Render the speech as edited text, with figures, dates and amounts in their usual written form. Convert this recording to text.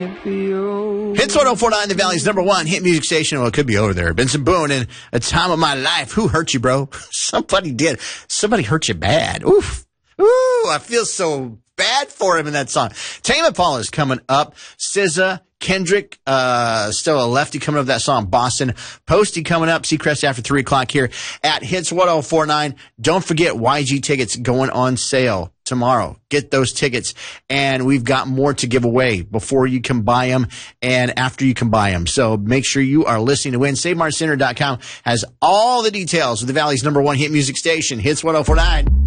Hits 1049, the Valley's #1 hit music station. Well, it could be over there. Benson Boone in A Time of My Life. Who hurt you, bro? Somebody did. Somebody hurt you bad. Oof. Ooh, I feel so bad for him in that song. Tame Impala is coming up. SZA, Kendrick, still a lefty coming up with that song, Boston. Posty coming up. Seacrest after 3 o'clock here at Hits 1049. Don't forget YG tickets going on sale tomorrow. Get those tickets. And we've got more to give away before you can buy them and after you can buy them. So make sure you are listening to win. SaveMartCenter.com has all the details of the Valley's #1 hit music station, Hits 1049.